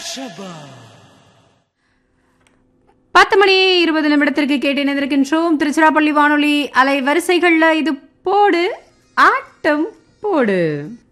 10:20 கேட்டு இணைந்திருக்கின்றோம். திருச்சிராப்பள்ளி வானொலி அலை வரிசைகள்ல இது போடு ஆட்டம் போடு.